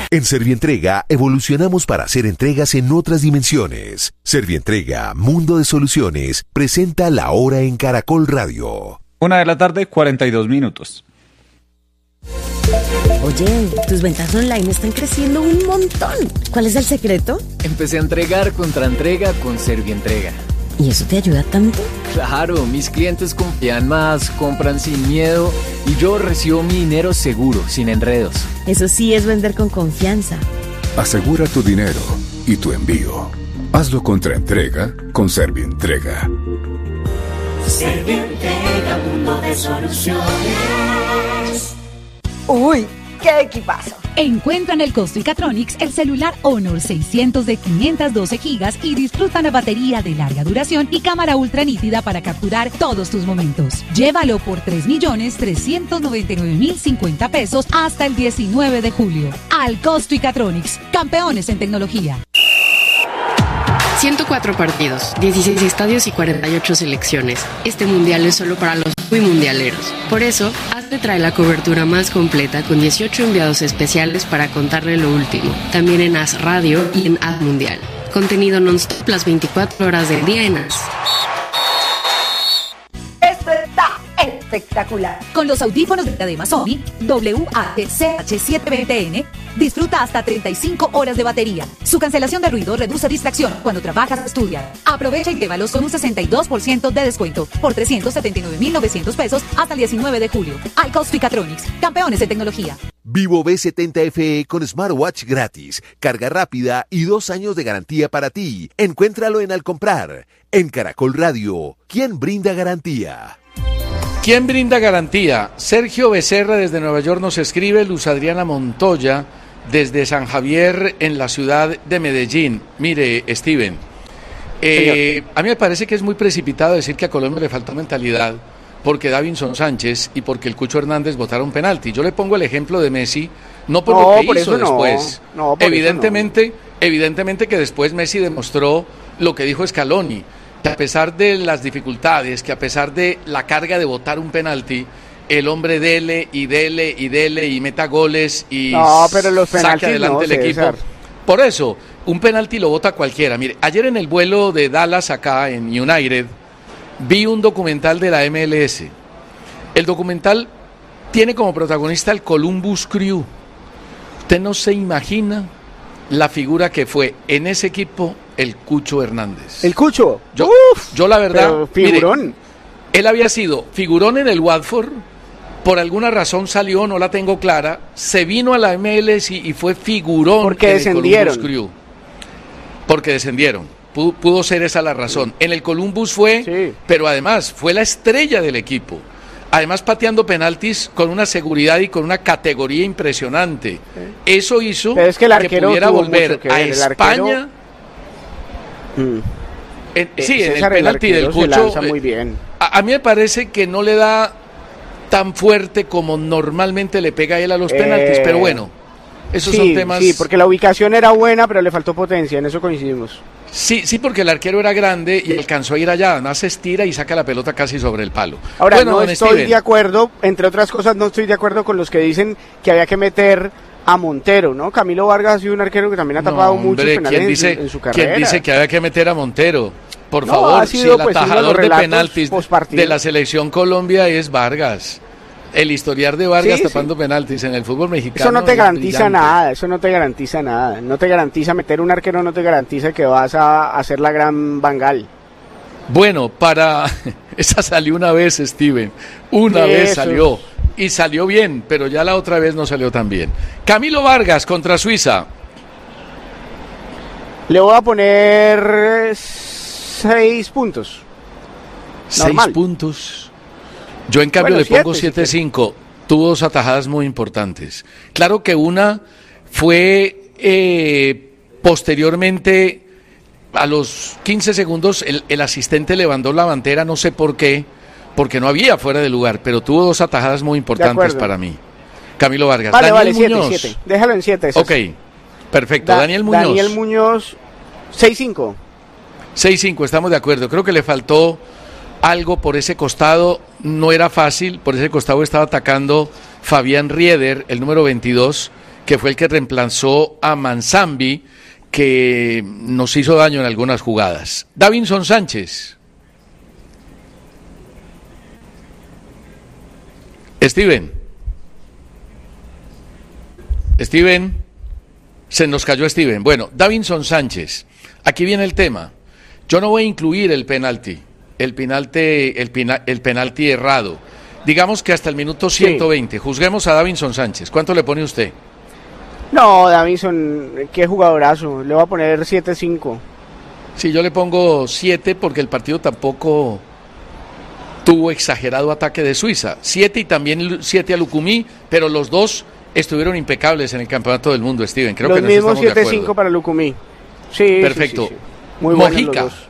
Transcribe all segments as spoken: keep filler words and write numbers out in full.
En Servientrega evolucionamos para hacer entregas en otras dimensiones. Servientrega, Mundo de Soluciones, presenta La Hora en Caracol Radio. Una de la tarde, cuarenta y dos minutos. Oye, tus ventas online están creciendo un montón. ¿Cuál es el secreto? Empecé a entregar contra entrega con Servientrega. ¿Y eso te ayuda tanto? Claro, mis clientes confían más, compran sin miedo y yo recibo mi dinero seguro, sin enredos. Eso sí es vender con confianza. Asegura tu dinero y tu envío. Hazlo contra entrega con Servientrega. Servientrega, mundo de soluciones. ¡Uy! ¡Qué equipazo! Encuentra en el Costricatronics el celular Honor seiscientos de quinientos doce gigas y disfruta una batería de larga duración y cámara ultra nítida para capturar todos tus momentos. Llévalo por tres millones trescientos noventa y nueve mil cincuenta pesos hasta el diecinueve de julio. Al Costricatronics, campeones en tecnología. ciento cuatro partidos, dieciséis estadios y cuarenta y ocho selecciones. Este mundial es solo para los muy mundialeros. Por eso, Hazte trae la cobertura más completa con dieciocho enviados especiales para contarle lo último. También en Haz Radio y en Haz Mundial. Contenido non-stop las veinticuatro horas del día en Haz. ¡Esto está espectacular! Con los audífonos de Diadema Sony W A T C H siete veinte N, disfruta hasta treinta y cinco horas de batería. Su cancelación de ruido reduce distracción cuando trabajas o estudias. Aprovecha y llévalos con un sesenta y dos por ciento de descuento por trescientos setenta y nueve mil novecientos pesos hasta el diecinueve de julio. Costricatronics, campeones de tecnología. Vivo V setenta F E con smartwatch gratis, carga rápida y dos años de garantía para ti. Encuéntralo en Al Comprar. En Caracol Radio, ¿quién brinda garantía? ¿Quién brinda garantía? Sergio Becerra desde Nueva York nos escribe, Luz Adriana Montoya desde San Javier en la ciudad de Medellín. Mire, Steven, eh, a mí me parece que es muy precipitado decir que a Colombia le faltó mentalidad porque Davinson Sánchez y porque el Cucho Hernández botaron penalti. Yo le pongo el ejemplo de Messi, no por no, lo que por hizo eso después. No, no, por evidentemente, eso no. evidentemente que después Messi demostró lo que dijo Scaloni, que a pesar de las dificultades, que a pesar de la carga de botar un penalti, el hombre dele y dele y dele y meta goles y no, pero los saque adelante no, el equipo. César. Por eso, un penalti lo bota cualquiera. Mire, ayer en el vuelo de Dallas acá en United, vi un documental de la M L S. El documental tiene como protagonista el Columbus Crew. Usted no se imagina la figura que fue en ese equipo el Cucho Hernández. ¿El Cucho? Yo, Uf, yo la verdad, figurón. Mire, él había sido figurón en el Watford, por alguna razón salió, no la tengo clara, se vino a la M L S y, y fue figurón porque en descendieron. el Columbus Crew. Porque descendieron. Pudo, pudo ser esa la razón. En el Columbus fue, sí. Pero además fue la estrella del equipo. Además pateando penaltis con una seguridad y con una categoría impresionante. Sí. Eso hizo es que, el que pudiera volver que a España. Mm. En, sí, en el César, penalti el del Cucho. Muy bien. A, a mí me parece que no le da tan fuerte como normalmente le pega a él a los penaltis, eh, pero bueno, esos sí, son temas. Sí, porque la ubicación era buena, pero le faltó potencia, en eso coincidimos. Sí, sí, porque el arquero era grande y alcanzó a ir allá, además se estira y saca la pelota casi sobre el palo. Ahora, bueno, no estoy Steven. de acuerdo, entre otras cosas, no estoy de acuerdo con los que dicen que había que meter a Montero, ¿no? Camilo Vargas ha sido un arquero que también ha tapado no, muchos penales ¿quién dice, en, su, en su carrera. ¿Quién dice que había que meter a Montero? Por no, favor, sido, si el pues, atajador de, de penaltis postpartido. de la selección Colombia es Vargas. El historial de Vargas sí, tapando sí. penaltis en el fútbol mexicano. Eso no te garantiza brillante. nada, eso no te garantiza nada. No te garantiza meter un arquero, no te garantiza que vas a hacer la gran Bangal. Bueno, para... Esa salió una vez, Steven. Una Eso. vez salió. Y salió bien, pero ya la otra vez no salió tan bien. Camilo Vargas contra Suiza. Le voy a poner seis puntos. Seis Normal. puntos. Yo en cambio bueno, le siete, pongo siete cinco. siete. Tuvo dos atajadas muy importantes. Claro que una fue eh, posteriormente, a los quince segundos, el, el asistente levantó la bandera, no sé por qué, porque no había fuera de lugar, pero tuvo dos atajadas muy importantes para mí. Camilo Vargas. Vale, Daniel vale, Muñoz. siete, siete. Déjalo en siete. Ok, perfecto. Da, Daniel Muñoz. Daniel Muñoz, seis cinco. seis cinco, estamos de acuerdo. Creo que le faltó algo por ese costado, no era fácil, por ese costado estaba atacando Fabián Rieder, el número veintidós, que fue el que reemplazó a Manzambi, que nos hizo daño en algunas jugadas. Davinson Sánchez. Steven. Steven. Se nos cayó Steven. Bueno, Davinson Sánchez. Aquí viene el tema. Yo no voy a incluir el penalti. El penalti, el, pina, el penalti errado. Digamos que hasta el minuto ciento veinte. Sí. Juzguemos a Davinson Sánchez. ¿Cuánto le pone usted? No, Davinson, qué jugadorazo. Le voy a poner siete cinco. Sí, yo le pongo siete porque el partido tampoco tuvo exagerado ataque de Suiza. siete y también siete a Lucumí, pero los dos estuvieron impecables en el Campeonato del Mundo, Steven. Creo los que nos mismos estamos siete cinco para Lucumí. Sí, perfecto. Sí, sí, sí. Muy Mojica. Los dos.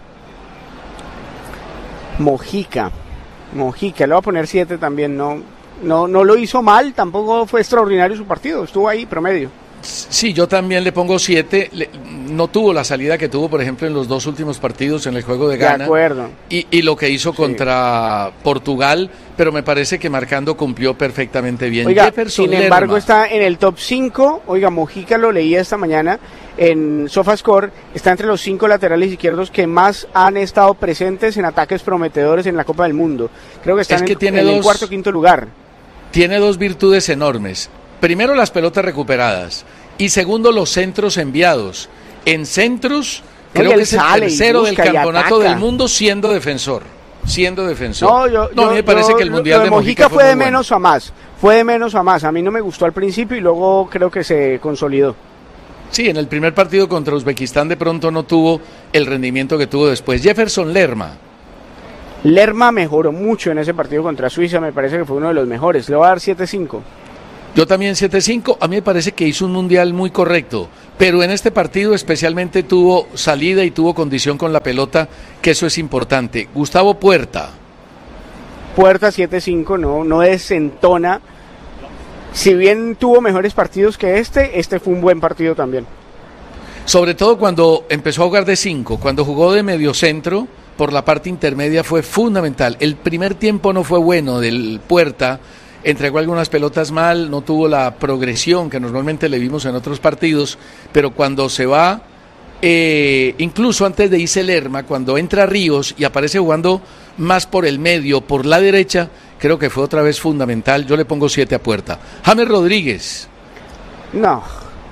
Mojica. Mojica, le voy a poner siete también. No, no, no lo hizo mal, tampoco fue extraordinario su partido. Estuvo ahí, promedio. Sí, yo también le pongo siete. No tuvo la salida que tuvo, por ejemplo, en los dos últimos partidos en el juego de Ghana. De acuerdo. Y, y lo que hizo sí. contra Portugal, pero me parece que marcando cumplió perfectamente bien. Oiga, Jefferson sin Lerma. embargo, está en el top cinco. Oiga, Mojica lo leía esta mañana en SofaScore. Está entre los cinco laterales izquierdos que más han estado presentes en ataques prometedores en la Copa del Mundo. Creo que está es en, que el, tiene en dos, el cuarto o quinto lugar. Tiene dos virtudes enormes. Primero, las pelotas recuperadas. Y segundo, los centros enviados. En centros, no, creo que es el tercero del campeonato del mundo siendo defensor. Siendo defensor. No, yo, no yo, a mí me parece yo, que el Mundial de, de Mojica, Mojica fue, fue de bueno. menos a más. Fue de menos a más. A mí no me gustó al principio y luego creo que se consolidó. Sí, en el primer partido contra Uzbekistán de pronto no tuvo el rendimiento que tuvo después. Jefferson Lerma. Lerma mejoró mucho en ese partido contra Suiza. Me parece que fue uno de los mejores. Le voy a dar siete cinco. Yo también siete cinco, a mí me parece que hizo un mundial muy correcto, pero en este partido especialmente tuvo salida y tuvo condición con la pelota, que eso es importante. Gustavo Puerta. Puerta siete cinco, no, no desentona. Si bien tuvo mejores partidos que este, este fue un buen partido también. Sobre todo cuando empezó a jugar de cinco, cuando jugó de mediocentro, por la parte intermedia fue fundamental. El primer tiempo no fue bueno del Puerta, entregó algunas pelotas mal, no tuvo la progresión que normalmente le vimos en otros partidos, pero cuando se va, eh, incluso antes de irse Lerma, cuando entra Ríos y aparece jugando más por el medio, por la derecha, creo que fue otra vez fundamental. Yo le pongo siete a Puerta. James Rodríguez. No.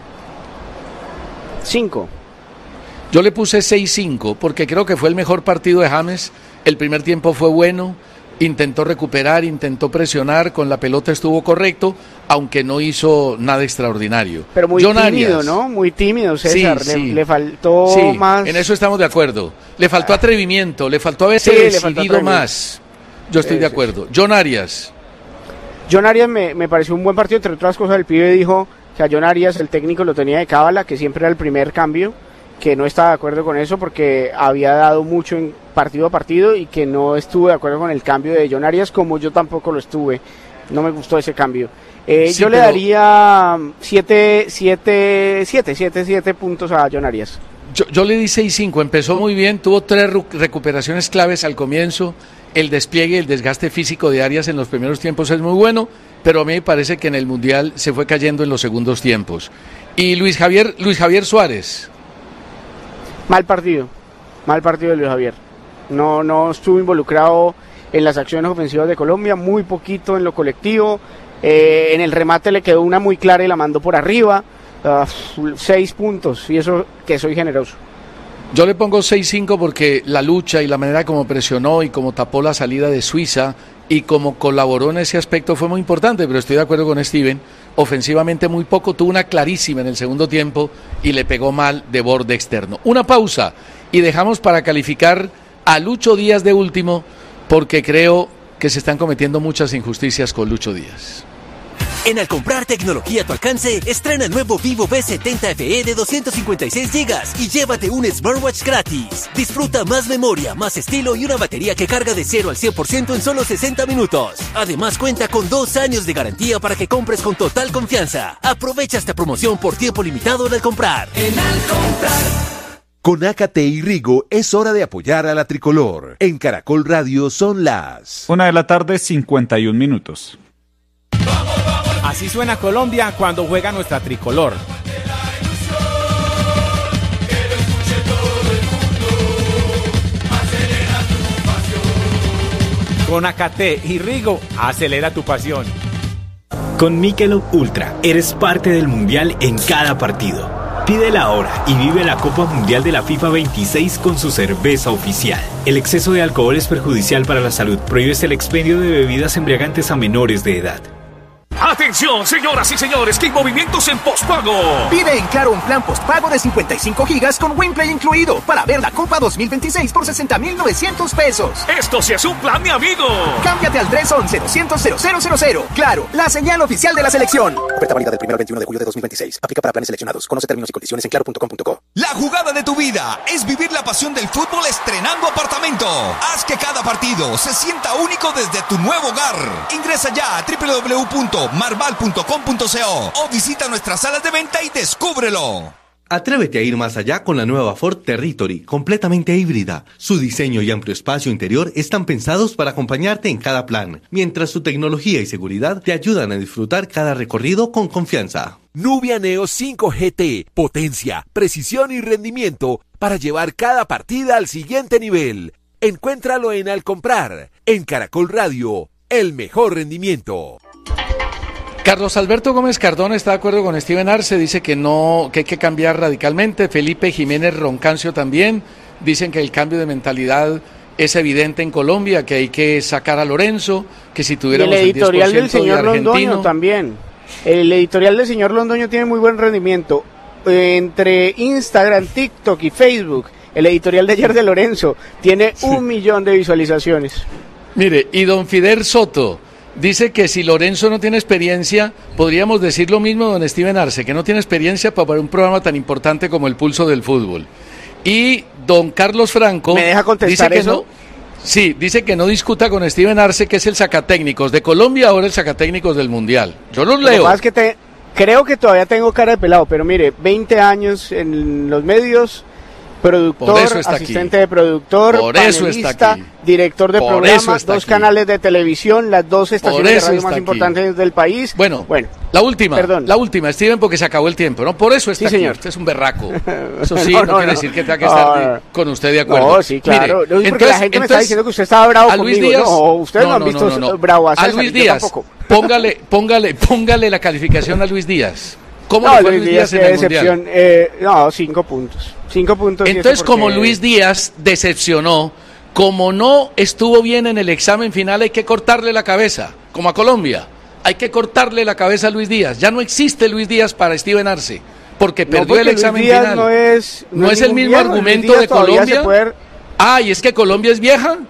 cinco. Yo le puse seis cinco porque creo que fue el mejor partido de James. El primer tiempo fue bueno. Intentó recuperar, intentó presionar, con la pelota estuvo correcto, aunque no hizo nada extraordinario. Pero muy John tímido, Arias. ¿No? Muy tímido, César. Sí, sí. Le, le faltó sí, más... en eso estamos de acuerdo. Le faltó atrevimiento, le faltó haberse sí, decidido más. Yo estoy sí, de acuerdo. Sí. John Arias. John Arias me, me pareció un buen partido, entre otras cosas el pibe dijo que a John Arias el técnico lo tenía de cábala, que siempre era el primer cambio, que no estaba de acuerdo con eso porque había dado mucho en partido a partido y que no estuvo de acuerdo con el cambio de John Arias, como yo tampoco lo estuve. No me gustó ese cambio. Eh, sí, yo pero... le daría siete, siete, siete, siete, siete puntos a John Arias. Yo, yo le di seis cinco, empezó muy bien, tuvo tres recuperaciones claves al comienzo, el despliegue y el desgaste físico de Arias en los primeros tiempos es muy bueno, pero a mí me parece que en el Mundial se fue cayendo en los segundos tiempos. Y Luis Javier, Luis Javier Suárez. Mal partido, mal partido de Luis Javier. No, no estuvo involucrado en las acciones ofensivas de Colombia, muy poquito en lo colectivo. Eh, en el remate le quedó una muy clara y la mandó por arriba. Uh, seis puntos, y eso que soy generoso. Yo le pongo seis cinco porque la lucha y la manera como presionó y como tapó la salida de Suiza y como colaboró en ese aspecto fue muy importante, pero estoy de acuerdo con Steven. Ofensivamente muy poco, tuvo una clarísima en el segundo tiempo y le pegó mal de borde externo. Una pausa y dejamos para calificar a Lucho Díaz de último, porque creo que se están cometiendo muchas injusticias con Lucho Díaz. En Al Comprar tecnología a tu alcance, estrena el nuevo Vivo V setenta F E de doscientos cincuenta y seis gigas y llévate un smartwatch gratis. Disfruta más memoria, más estilo y una batería que carga de cero al cien por ciento en solo sesenta minutos. Además cuenta con dos años de garantía para que compres con total confianza. Aprovecha esta promoción por tiempo limitado en Al Comprar. En Al Comprar. Con Ácate y Rigo es hora de apoyar a la tricolor. En Caracol Radio son las Una de la tarde, cincuenta y un minutos. Así suena Colombia cuando juega nuestra tricolor. Con Acate y Rigo, acelera tu pasión. Con Michelob Ultra, eres parte del Mundial en cada partido. Pídela ahora y vive la Copa Mundial de la FIFA veintiséis con su cerveza oficial. El exceso de alcohol es perjudicial para la salud. Prohíbes el expendio de bebidas embriagantes a menores de edad. ¡Atención, señoras y señores! ¡Que hay movimientos en postpago! Pide en Claro un plan postpago de cincuenta y cinco gigas con WinPlay incluido para ver la Copa dos mil veintiséis por sesenta mil novecientos pesos. ¡Esto sí es un plan, mi amigo! Cámbiate al tres once, doscientos, cero cero cero cero. Claro, la señal oficial de la selección. Oferta válida del primero al veintiuno de julio de dos mil veintiséis. Aplica para planes seleccionados. Conoce términos y condiciones en claro punto com punto co. La jugada de tu vida es vivir la pasión del fútbol estrenando apartamento. Haz que cada partido se sienta único desde tu nuevo hogar. Ingresa ya a doble u doble u doble u punto marval punto com punto co o visita nuestras salas de venta y descúbrelo. Atrévete a ir más allá con la nueva Ford Territory, completamente híbrida. Su diseño y amplio espacio interior están pensados para acompañarte en cada plan, mientras su tecnología y seguridad te ayudan a disfrutar cada recorrido con confianza. Nubia Neo cinco G T, potencia, precisión y rendimiento para llevar cada partida al siguiente nivel. Encuéntralo en Al Comprar, en Caracol Radio, el mejor rendimiento. Carlos Alberto Gómez Cardona está de acuerdo con Steven Arce, dice que no, que hay que cambiar radicalmente. Felipe Jiménez Roncancio también, dicen que el cambio de mentalidad es evidente en Colombia, que hay que sacar a Lorenzo, que si tuviéramos el editorial el diez por ciento del señor de argentino, Londoño también. El editorial del señor Londoño tiene muy buen rendimiento. Entre Instagram, TikTok y Facebook, el editorial de ayer de Lorenzo tiene sí. un millón de visualizaciones. Mire, y don Fidel Soto dice que si Lorenzo no tiene experiencia, podríamos decir lo mismo don Steven Arce, que no tiene experiencia para un programa tan importante como El Pulso del Fútbol. Y don Carlos Franco ¿me deja contestar dice que eso? no, sí, dice que no discuta con Steven Arce, que es el sacatécnicos de Colombia, ahora el sacatécnicos del Mundial. Yo los leo. Lo que pasa es que te, creo que todavía tengo cara de pelado, pero mire, veinte años en los medios, productor, asistente aquí. de productor, Por panelista, eso está aquí. director de Por programas, dos aquí. canales de televisión, las dos estaciones de radio más aquí. importantes del país. Bueno, bueno, la última, perdón. la última, Steven, porque se acabó el tiempo, ¿no? Por eso está sí, aquí. señor. Usted es un berraco. Eso sí, no, no, no, quiere no. decir que tenga que estar no, de, con usted de acuerdo. No, sí, claro. Mire, no, porque entonces, la gente me entonces, está diciendo que usted estaba bravo a Luis conmigo. Díaz, no, ustedes no, no han visto no, no, no. bravo a, a Luis Díaz. Póngale, póngale, póngale la calificación a Luis Díaz. ¿Cómo no, le fue Luis Luis Díaz, Díaz en el decepción. Mundial? Eh, no, cinco puntos. Cinco puntos. Entonces, porque... como Luis Díaz decepcionó, como no estuvo bien en el examen final, hay que cortarle la cabeza, como a Colombia. Hay que cortarle la cabeza a Luis Díaz. Ya no existe Luis Díaz para Steven Arce, porque no, perdió porque el examen Luis Díaz final. No es, no ¿No es es el mismo viejo, argumento de Colombia? Puede... Ah, ¿y es que Colombia es vieja?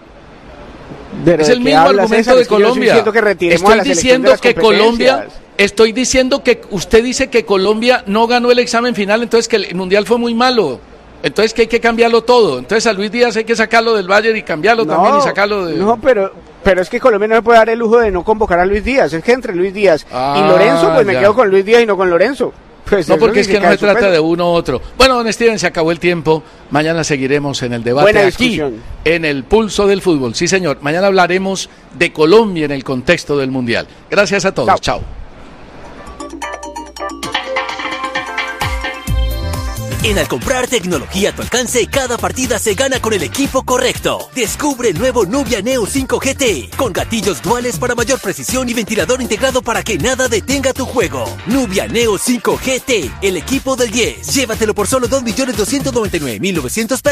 ¿Pero es de el qué mismo hablas, argumento César? de Es que yo estoy Colombia. diciendo que retiremos Estoy a la selección diciendo de las que competencias. Colombia, estoy diciendo que usted dice que Colombia no ganó el examen final, entonces que el mundial fue muy malo. Entonces que hay que cambiarlo todo. Entonces a Luis Díaz hay que sacarlo del Bayern y cambiarlo no, también y sacarlo de... No, pero, pero es que Colombia no se puede dar el lujo de no convocar a Luis Díaz. Es que entre Luis Díaz ah, y Lorenzo, pues me ya. quedo con Luis Díaz y no con Lorenzo. Pues no, porque es que no se trata peso. de uno u otro. Bueno, don Steven, se acabó el tiempo. Mañana seguiremos en el debate Buena aquí, discusión. en el Pulso del Fútbol. Sí, señor. Mañana hablaremos de Colombia en el contexto del Mundial. Gracias a todos. Chao. En Al Comprar tecnología a tu alcance, cada partida se gana con el equipo correcto. Descubre el nuevo Nubia Neo cinco G T, con gatillos duales para mayor precisión y ventilador integrado para que nada detenga tu juego. Nubia Neo cinco G T, el equipo del diez. Llévatelo por solo dos millones doscientos noventa y nueve mil novecientos pesos.